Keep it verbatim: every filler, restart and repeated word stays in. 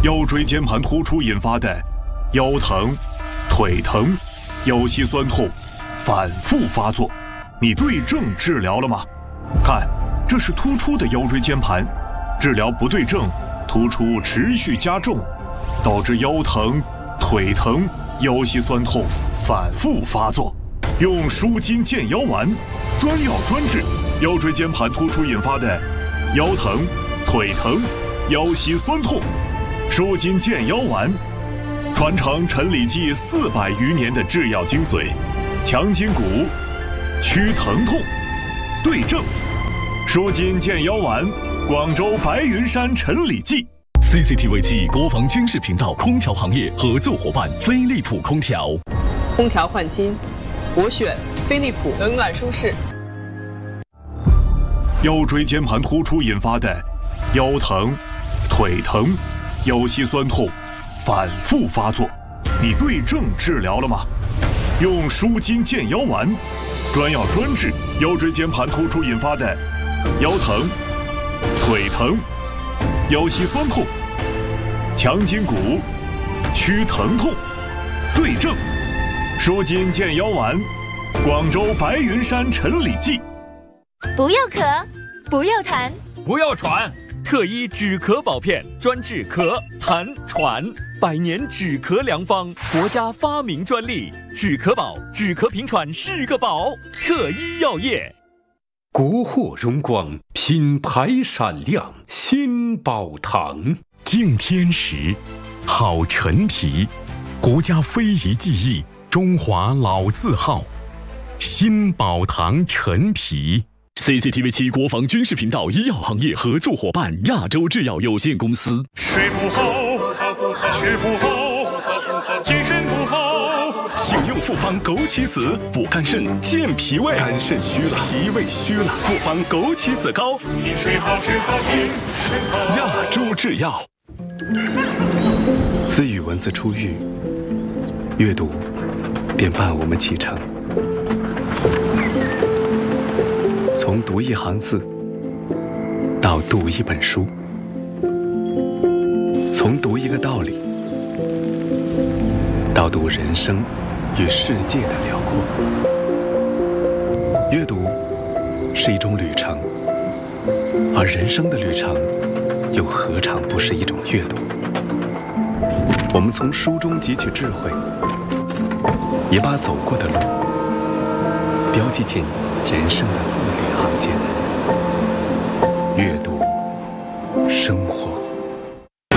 腰椎间盘突出引发的腰疼、腿疼、腰膝酸痛反复发作，你对症治疗了吗？看，这是突出的腰椎间盘，治疗不对症，突出持续加重，导致腰疼、腿疼、腰膝酸痛反复发作。用舒筋健腰丸，专药专治腰椎间盘突出引发的腰疼、腿疼、腰膝酸痛。舒筋健腰丸，传承陈李济四百余年的制药精髓，强筋骨，祛疼痛，对症。舒筋健腰丸，广州白云山陈李济。 C C T V 七国防军事频道空调行业合作伙伴飞利浦空调。 空调换新，我选飞利浦，冷暖舒适。 腰椎间盘突出引发的腰疼、腿疼、腰膝酸痛反复发作，你对症治疗了吗？用舒筋健腰丸，专药专治腰椎间盘突出引发的腰疼、腿疼、腰膝酸痛，强筋骨，祛疼痛，对症。舒筋健腰丸，广州白云山陈李济。 不要咳，不要痰， 不要喘，特医止咳保片，专治咳、痰、喘，百年止咳良方，国家发明专利，止咳宝，止咳平喘是个宝。特医药业。 国货荣光，品牌闪亮，新宝堂。 敬天时，好陈皮，国家非遗技艺，中华老字号，新宝堂陈皮。C C T V 七国防军事频道医药行业合作伙伴亚洲制药有限公司。 睡不好，吃不好，精神不好， 请用复方枸杞子补肝肾、健脾胃。肝肾虚了，脾胃虚了，复方枸杞子膏。 祝你睡好吃好精神好。 亚洲制药。 自与文字初遇，阅读便伴我们启程。从读一行字到读一本书，从读一个道理到读人生与世界的辽阔。阅读是一种旅程，而人生的旅程又何尝不是一种阅读？我们从书中汲取智慧，也把走过的路标记进人生的字里行间。阅读，生活。